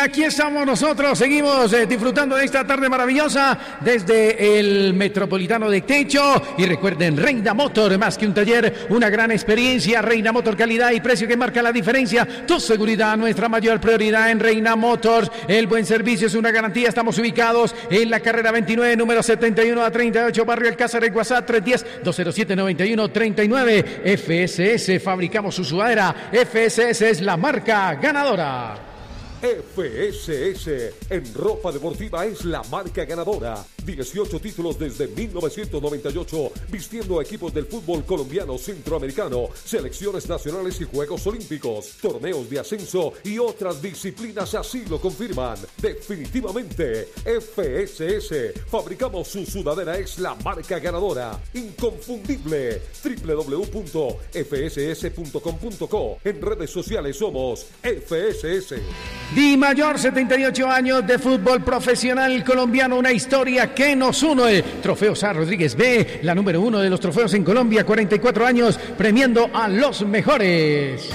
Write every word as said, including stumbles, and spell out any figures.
aquí estamos nosotros, seguimos eh, disfrutando de esta tarde maravillosa desde el Metropolitano de Techo. Y recuerden, Reina Motor, más que un taller, una gran experiencia. Reina Motor, calidad y precio que marca la diferencia. Tu seguridad, nuestra mayor prioridad en Reina Motors. El buen servicio es una garantía. Estamos ubicados en la carrera veintinueve, número setenta y uno a treinta y ocho, Barrio Alcázar, el WhatsApp tres uno cero, dos cero siete, nueve uno tres nueve. F S S, fabricamos su sudadera. F S S es la marca ganadora. F S S en ropa deportiva es la marca ganadora. dieciocho títulos desde mil novecientos noventa y ocho, vistiendo a equipos del fútbol colombiano, centroamericano, selecciones nacionales y Juegos Olímpicos, torneos de ascenso y otras disciplinas así lo confirman. Definitivamente, F S S, fabricamos su sudadera, es la marca ganadora. Inconfundible. doble u doble u doble u punto f s s punto com punto co. En redes sociales somos F S S. Di Mayor, setenta y ocho años de fútbol profesional colombiano, una historia que nos une. Trofeo Sá Rodríguez B, la número uno de los trofeos en Colombia, cuarenta y cuatro años, premiando a los mejores.